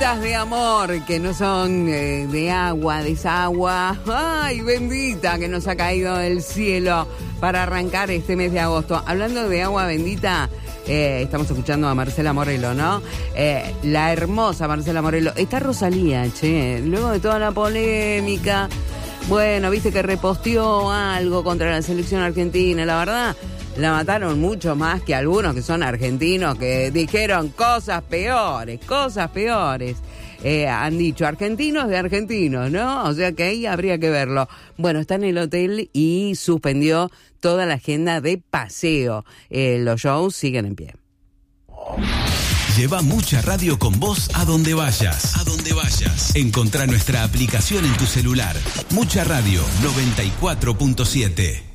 gotitas de amor que no son de agua, de esa agua, ay, bendita, que nos ha caído del cielo para arrancar este mes de agosto. Hablando de agua bendita, estamos escuchando a Marcela Morelo, ¿no? La hermosa Marcela Morelo. Está Rosalía, che, luego de toda la polémica. Bueno, viste que reposteó algo contra la selección argentina, la verdad. La mataron mucho más que algunos que son argentinos que dijeron cosas peores. Han dicho argentinos de argentinos, ¿no? O sea que ahí habría que verlo. Bueno, está en el hotel y suspendió toda la agenda de paseo. Los shows siguen en pie. Lleva mucha radio con vos a donde vayas. A donde vayas. Encontrá nuestra aplicación en tu celular. Mucha Radio 94.7.